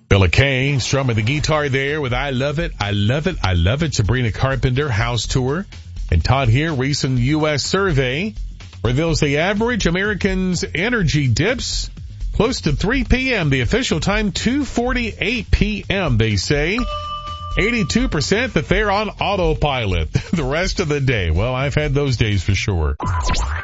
Bella Kay strumming the guitar there with I Love It, I Love It, I Love It. Sabrina Carpenter, House Tour. And Todd here, recent U.S. survey reveals the average American's energy dips close to 3 p.m. The official time, 2:48 p.m. They say 82% that they're on autopilot the rest of the day. Well, I've had those days for sure.